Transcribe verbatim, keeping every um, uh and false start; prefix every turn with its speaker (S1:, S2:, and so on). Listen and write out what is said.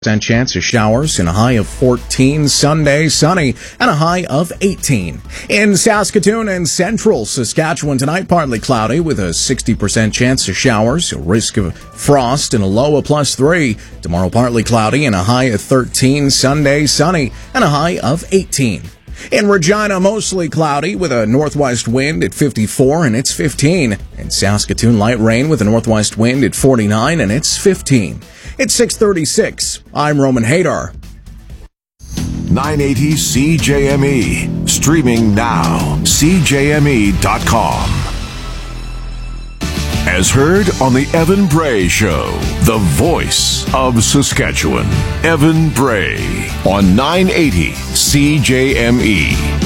S1: percent chance of showers and a high of fourteen. Sunday, sunny and a high of eighteen. In Saskatoon and central Saskatchewan tonight, partly cloudy with a sixty percent chance of showers, a risk of frost and a low of plus three. Tomorrow, partly cloudy and a high of thirteen. Sunday, sunny and a high of eighteen. In Regina, mostly cloudy with a northwest wind at fifty-four and it's fifteen. In Saskatoon, light rain with a northwest wind at forty-nine and it's fifteen. It's six thirty-six. I'm Roman Hadar.
S2: nine eighty C J M E. Streaming now. C J M E dot com. As heard on the Evan Bray Show, the voice of Saskatchewan. Evan Bray on nine eighty C J M E.